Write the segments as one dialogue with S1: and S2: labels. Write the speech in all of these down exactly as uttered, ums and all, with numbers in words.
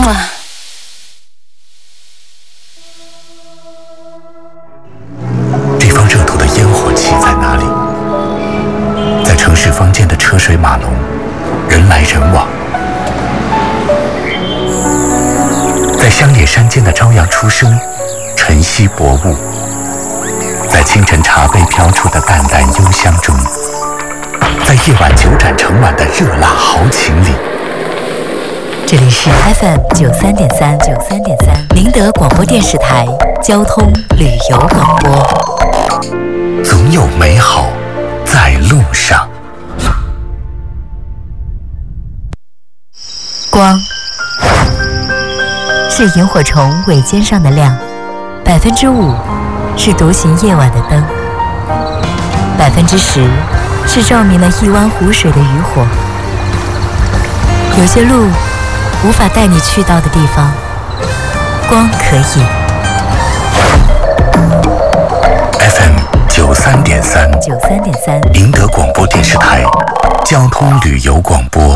S1: 这方热土的烟火气在哪里？在城市坊间的车水马龙，人来人往；在乡野山间的朝阳初升，晨曦薄雾；在清晨茶杯飘出的淡淡幽香中，在夜晚酒盏盛满的热辣豪情里。
S2: 这里是 F M 九三点三九三点三明德广播电视台交通旅游广播。
S1: 总有美好在路上。
S2: 光是萤火虫尾尖上的亮，百分之五是独行夜晚的灯，百分之十是照明了一湾湖水的渔火。有些路无法带你去到的地方，光可以。
S1: F M 九三点三，
S2: 九三点三，
S1: 明德广播电视台交通旅游广播。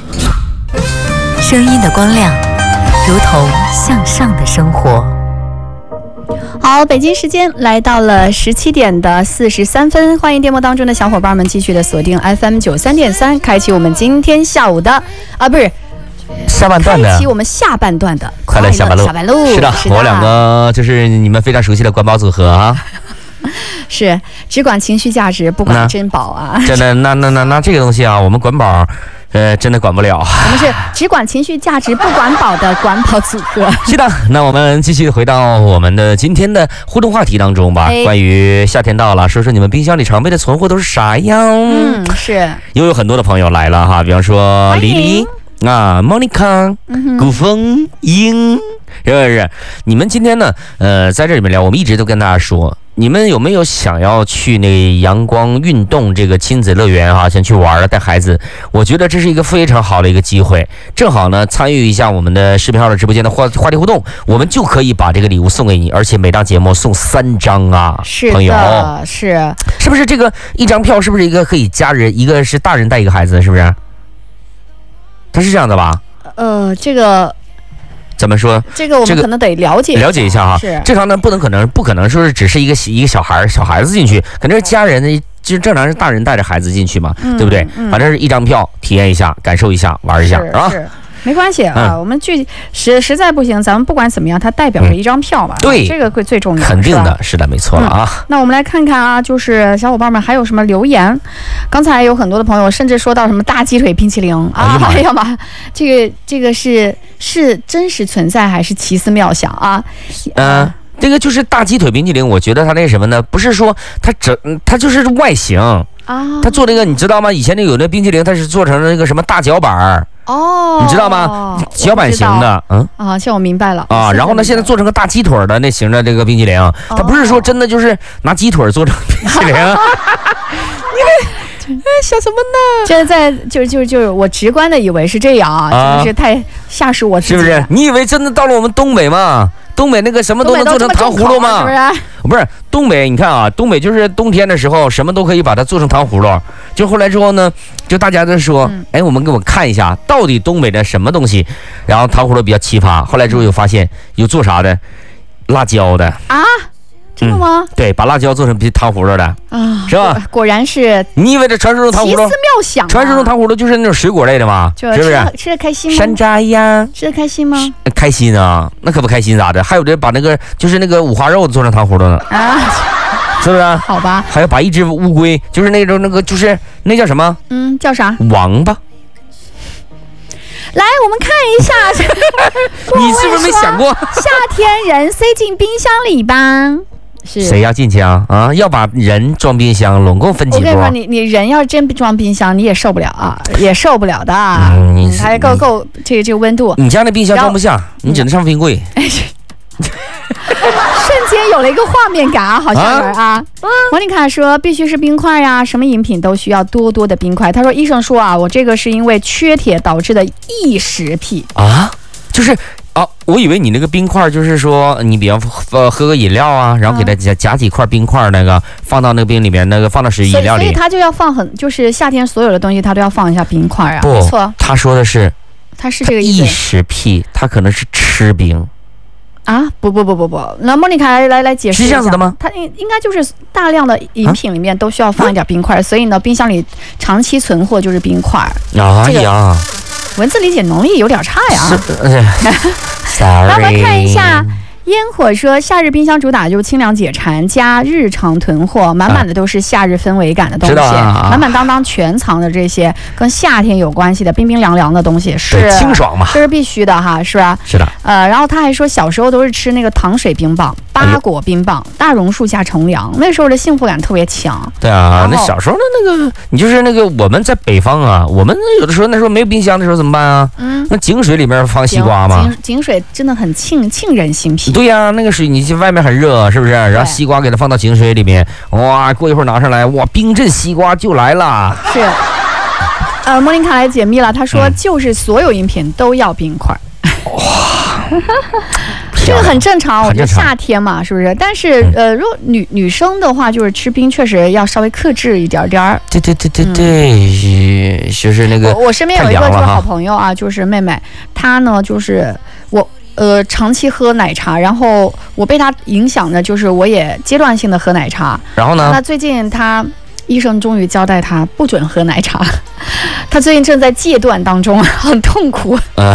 S2: 声音的光亮，如同向上的生活。
S3: 好，北京时间来到了十七点的四十三分，欢迎电波当中的小伙伴们继续的锁定 F M 九三点三，开启我们今天下午的啊，不是。
S4: 下半段的，
S3: 开启我们下半段的
S4: 快乐下班路。
S3: 下班路
S4: 是的，我两个就是你们非常熟悉的管饱组合啊。
S3: 是，只管情绪价值，不管珍宝啊。
S4: 真的，那那那那这个东西啊，我们管饱，呃，真的管不了。
S3: 我们是只管情绪价值，不管饱的管饱组合。
S4: 是的，那我们继续回到我们的今天的互动话题当中吧。哎、关于夏天到了，说说你们冰箱里常备的存货都是啥样？
S3: 嗯，是。
S4: 又有很多的朋友来了哈，比方说黎黎。啊 ，Monica， 古风英，是不是？你们今天呢？呃，在这里面聊，我们一直都跟大家说，你们有没有想要去那个阳光运动这个亲子乐园啊？想去玩的，带孩子，我觉得这是一个非常好的一个机会。正好呢，参与一下我们的视频号的直播间的话话题互动，我们就可以把这个礼物送给你，而且每档节目送三张啊，
S3: 是
S4: 朋友，
S3: 是
S4: 是不是？这个一张票是不是一个可以家人，一个是大人带一个孩子，是不是？他是这样的吧？
S3: 呃，这个
S4: 怎么说？
S3: 这个我们可能得了解、
S4: 这个、了解一下哈。
S3: 是
S4: 正常呢，不能可能不可能说是只是一个一个小孩小孩子进去，肯定是家人的，就是正常是大人带着孩子进去嘛，嗯、对不对？嗯、反正是一张票，体验一下，感受一下，玩一下啊。
S3: 是没关系啊，嗯、我们具实实在不行，咱们不管怎么样，它代表着一张票嘛，
S4: 嗯、对，
S3: 这个会最重要，
S4: 肯定的，是的，没错了啊、
S3: 嗯。那我们来看看啊，就是小伙伴们还有什么留言？刚才有很多的朋友甚至说到什么大鸡腿冰淇淋啊，哎呀妈，这个这个是是真实存在还是奇思妙想啊？
S4: 嗯、呃，这个就是大鸡腿冰淇淋，我觉得它那什么呢？不是说它整，它就是外形啊，它做这个你知道吗？以前那有的冰淇淋，它是做成那个什么大脚板儿。
S3: 哦，
S4: 你知道吗？脚板型的，嗯
S3: 啊，像我明白了
S4: 啊。然后呢，现在做成个大鸡腿的那型的这个冰淇淋，哦、它不是说真的就是拿鸡腿做成冰淇淋。你
S3: 这想什么呢？这在就就就我直观的以为是这样啊，真的是太吓死我自己了。
S4: 是不是？你以为真的到了我们东北吗？东北那个什么都能做成糖葫芦吗？
S3: 是不是？
S4: 不是东北，你看啊，东北就是冬天的时候，什么都可以把它做成糖葫芦。就后来之后呢，就大家都说，嗯、哎，我们给我看一下，到底东北的什么东西？然后糖葫芦比较奇葩。后来之后又发现有做啥的，辣椒的
S3: 啊。真的吗、
S4: 嗯？对，把辣椒做成糖葫芦的啊，是吧？
S3: 果然是。
S4: 你以为这传说中糖葫芦？
S3: 奇思妙想、啊。
S4: 传说中糖葫芦就是那种水果类的嘛，是不是？
S3: 吃的开心吗？
S4: 山楂呀，
S3: 吃的开心吗？
S4: 开心啊，那可不开心咋的？还有这把那个就是那个五花肉做成糖葫芦呢啊，是不是？
S3: 好吧。
S4: 还要把一只乌龟，就是那种那个就是那叫什么？
S3: 嗯，叫啥？
S4: 王八。
S3: 来，我们看一下。
S4: 你是不是没想过？
S3: 夏天人塞进冰箱里吧？是
S4: 谁要进去啊？啊，要把人装冰箱，拢共分几步？
S3: 我跟你说，你你人要真装冰箱，你也受不了啊，也受不了的。嗯，你还够够这个这个温度。
S4: 你家那冰箱装不下，你只能上冰柜。哎，
S3: 瞬间有了一个画面感啊，好吓人啊！王丽卡说必须是冰块呀，什么饮品都需要多多的冰块。他说医生说啊，我这个是因为缺铁导致的异食癖
S4: 啊，就是。啊，我以为你那个冰块就是说，你比方呃喝个饮料啊，然后给它夹夹几块冰块，那个放到那个冰里面，那个放到是饮料里，
S3: 所以它就要放很，就是夏天所有的东西它都要放一下冰块啊。
S4: 不，错，他说的是
S3: 他是这个意
S4: 一
S3: 思
S4: 时屁，他可能是吃冰。
S3: 啊？不不不不不，那莫妮卡来来来解释一下，
S4: 是这样子的吗？
S3: 它应应该就是大量的饮品里面都需要放一点冰块，啊、所以呢，冰箱里长期存货就是冰块。
S4: 哎呀，
S3: 文字理解能力有点差呀。
S4: 是，
S3: 来，我们看一下。烟火说，夏日冰箱主打就是清凉解馋加日常囤货，满满的都是夏日氛围感的东西，
S4: 啊、
S3: 满满当当全藏的这些跟夏天有关系的冰冰凉凉的东西，是
S4: 清爽嘛，
S3: 这是必须的哈，是吧？
S4: 是的。
S3: 呃，然后他还说，小时候都是吃那个糖水冰棒、八果冰棒、大榕树下乘凉，那时候的幸福感特别强。
S4: 对啊，那小时候的那个，你就是那个我们在北方啊，我们有的时候那时候没有冰箱的时候怎么办啊？嗯，那井水里面放西瓜嘛，
S3: 井井水真的很沁沁人心脾。
S4: 对呀、啊，那个水你外面很热，是不是？然后西瓜给它放到井水里面，哇，过一会儿拿上来，哇，冰镇西瓜就来了。
S3: 是，呃，莫妮卡来解密了，她说、嗯、就是所有饮品都要冰块。哇，这个很正常，我觉得夏天嘛，是不是？但是、嗯、呃，如果女女生的话，就是吃冰确实要稍微克制一点点儿。
S4: 对对对对对，嗯、就是那个
S3: 我。我身边有一个就是好朋友啊，就是妹妹，她呢就是我。呃，长期喝奶茶，然后我被他影响的，就是我也阶段性的喝奶茶。
S4: 然后呢？
S3: 那最近他医生终于交代他不准喝奶茶，他最近正在戒断当中，很痛苦。呃，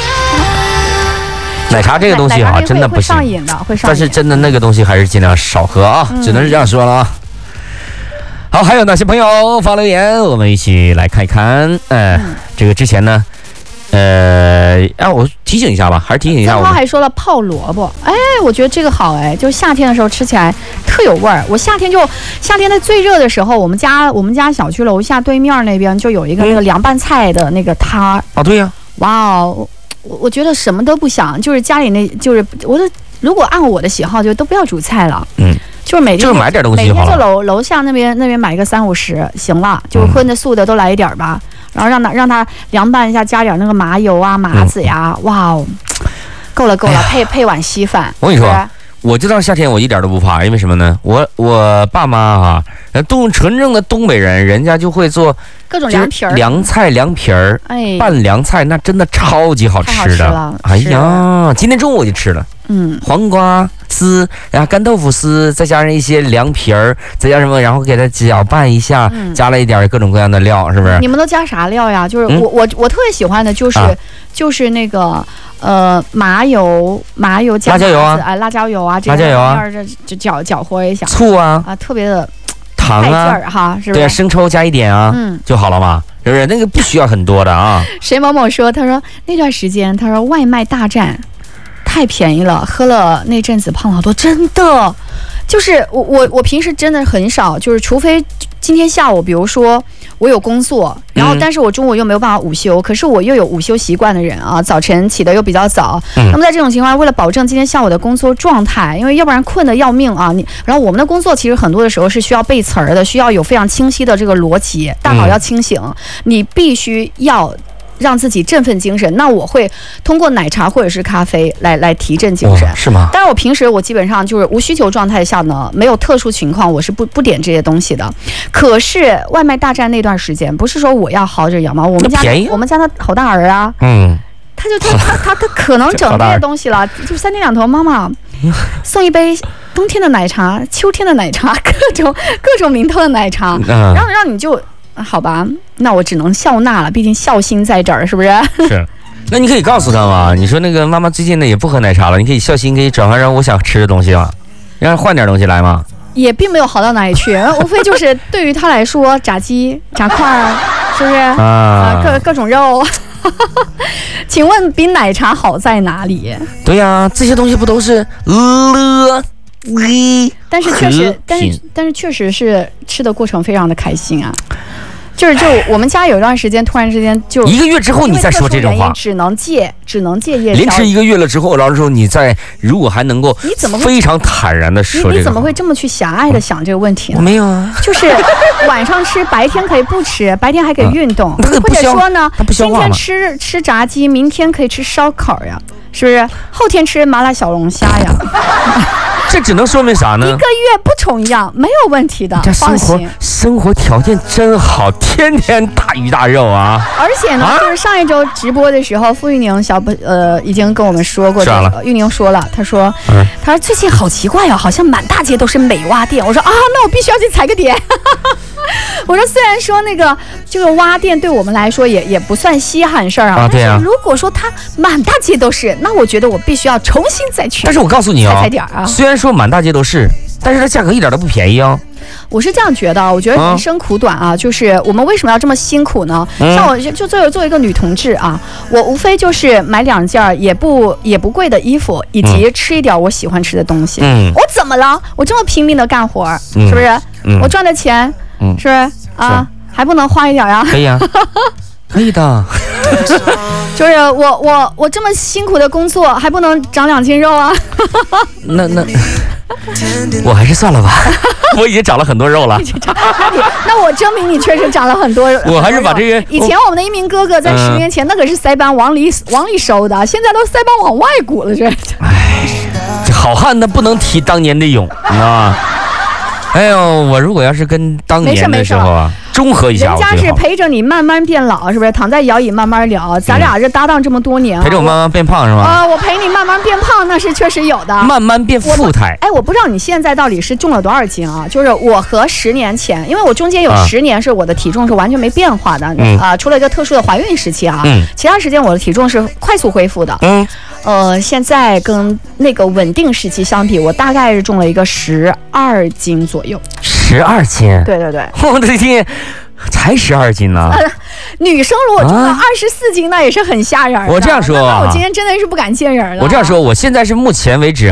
S4: 奶茶这个东西啊，真的不行，
S3: 会上瘾的，会上瘾。
S4: 但是真的那个东西还是尽量少喝啊，嗯、只能是这样说了啊。好，还有哪些朋友发留言？我们一起来看一看。呃、嗯，这个之前呢。呃，哎、啊，我提醒一下吧，还是提醒一下我。
S3: 他还说了泡萝卜，哎，我觉得这个好，哎，就夏天的时候吃起来特有味儿。我夏天就夏天在最热的时候，我们家我们家小区楼下对面那边就有一个那个凉拌菜的那个摊儿。
S4: 啊，对呀、啊。
S3: 哇哦，我我觉得什么都不想，就是家里那就是我的，如果按我的喜好，就都不要煮菜了。嗯。就是每天
S4: 就是买点东西就好了，
S3: 每天就楼楼下那边那边买一个三五十行了，就是荤的素的都来一点吧。嗯，然后让它让它凉拌一下，加点那个麻油啊、麻子呀，嗯、哇哦，够了够了，哎、配配碗稀饭。
S4: 我跟你说，我就到夏天我一点都不怕，因为什么呢？我我爸妈啊，东纯正的东北人，人家就会做
S3: 各种凉皮儿、
S4: 凉菜、凉皮儿，哎，拌凉菜那真的超级好吃的。
S3: 好吃
S4: 哎呀，今天中午我就吃了。嗯，黄瓜丝，然后干豆腐丝，再加上一些凉皮儿，再加什么，然后给它搅拌一下，嗯、加了一点各种各样的料，是不是？
S3: 你们都加啥料呀？就是我、嗯、我我特别喜欢的就是、啊、就是那个呃麻油麻油加
S4: 辣椒油啊，
S3: 哎辣椒油啊，这
S4: 辣椒油啊，
S3: 这就搅搅和一下，
S4: 醋啊
S3: 啊特别的
S4: 糖啊
S3: 哈，是不是？
S4: 对，生抽加一点啊，嗯，就好了嘛。是不是？那个不需要很多的啊。
S3: 谁某某说，他说那段时间，他说外卖大战。太便宜了，喝了那阵子胖了好多，真的，就是我我我平时真的很少，就是除非今天下午，比如说我有工作，然后但是我中午又没有办法午休，嗯、可是我又有午休习惯的人啊，早晨起的又比较早，嗯、那么在这种情况下，为了保证今天下午的工作状态，因为要不然困得要命啊，你然后我们的工作其实很多的时候是需要背词儿的，需要有非常清晰的这个逻辑，大脑要清醒，嗯、你必须要。让自己振奋精神，那我会通过奶茶或者是咖啡来来提振精神，
S4: 是吗？
S3: 但是我平时我基本上就是无需求状态下呢，没有特殊情况，我是不不点这些东西的。可是外卖大战那段时间，不是说我要薅着羊毛，我们家我们家的好大儿啊，嗯，他就他他他他可能整这些东西了，就三天两头，妈妈送一杯冬天的奶茶、秋天的奶茶，各种各种名头的奶茶，嗯、然后让你就。好吧，那我只能笑纳了，毕竟孝心在这儿，是不是？
S4: 是，那你可以告诉他嘛，你说那个妈妈最近呢也不喝奶茶了，你可以孝心可以转换成我想吃的东西嘛，让他换点东西来嘛。
S3: 也并没有好到哪里去，无非就是对于他来说，炸鸡、炸块儿，是不是？啊，啊各各种肉。请问比奶茶好在哪里？
S4: 对呀、啊，这些东西不都是了？
S3: 但是确实，但是但是确实是吃的过程非常的开心啊，就是就我们家有一段时间突然之间就
S4: 一个月之后你再说这种话，
S3: 只能戒只能戒夜宵，
S4: 连吃一个月了之后，然后说你再如果还能够
S3: 你怎么
S4: 非常坦然的说这个，
S3: 你怎么会这么去狭隘的想这个问题呢？
S4: 我没有啊，
S3: 就是晚上吃，白天可以不吃，白天还可以运动，
S4: 嗯、
S3: 或者说呢，
S4: 今
S3: 天吃吃炸鸡，明天可以吃烧烤呀，是不是？后天吃麻辣小龙虾呀。
S4: 这只能说明啥呢？
S3: 一个月不重样，没有问题的，
S4: 这生活
S3: 放心。
S4: 生活条件真好，天天大鱼大肉啊！
S3: 而且呢，
S4: 啊
S3: 就是上一周直播的时候，付玉宁小呃已经跟我们说过这
S4: 啥了
S3: 个，玉宁说了，他说，
S4: 嗯
S3: 他说最近好奇怪哦，好像满大街都是美蛙店。我说啊，那我必须要去踩个点。我说虽然说那个这个蛙店对我们来说也也不算稀罕事儿啊，
S4: 啊对啊
S3: 但是如果说它满大街都是，那我觉得我必须要重新再去。
S4: 但是我告诉你
S3: 踩
S4: 啊、
S3: 踩点儿啊
S4: 虽然说满大街都是，但是它价格一点都不便宜啊。
S3: 我是这样觉得，我觉得人生苦短啊，就是我们为什么要这么辛苦呢？
S4: 嗯
S3: 像我就就作为作为一个女同志啊，我无非就是买两件也不也不贵的衣服，以及吃一点我喜欢吃的东西。
S4: 嗯
S3: 我怎么了？我这么拼命的干活，
S4: 嗯
S3: 是不是？
S4: 嗯
S3: 我赚的钱，
S4: 嗯
S3: 是不是啊？还不能花一点啊？
S4: 可以啊，可以的。
S3: 就是我我我这么辛苦的工作，还不能长两斤肉啊？
S4: 那那我还是算了吧，我已经长了很多肉了。
S3: 那你那我证明你确实长了很多。
S4: 我还是把这个
S3: 以前我们的一名哥哥在十年前那可是腮帮往里往里收的，现在都腮帮往外鼓了，这。
S4: 这好汉他不能提当年的勇啊！哎呦，我如果要是跟当年的时候啊，中和一下，
S3: 人家是
S4: 我最好
S3: 陪着你慢慢变老，是不是？躺在摇椅慢慢聊，咱俩这搭档这么多年啊，
S4: 陪着我慢慢变胖是吧？
S3: 啊、我陪你慢慢变胖，那是确实有的。
S4: 慢慢变富态。
S3: 哎，我不知道你现在到底是重了多少斤啊？就是我和十年前，因为我中间有
S4: 啊
S3: 十年是我的体重是完全没变化的，啊、
S4: 嗯
S3: 除了一个特殊的怀孕时期啊，
S4: 嗯
S3: 其他时间我的体重是快速恢复的。
S4: 嗯，
S3: 呃，现在跟那个稳定时期相比，我大概是重了一个十二斤左右。
S4: 十二斤。
S3: 对对对，
S4: 我的天，才十二斤呢！
S3: 女生如果重了
S4: 啊
S3: 二十四斤，那也是很吓人的。
S4: 我这样说啊
S3: 那我今天真的是不敢见人了。
S4: 我这样说，我现在是目前为止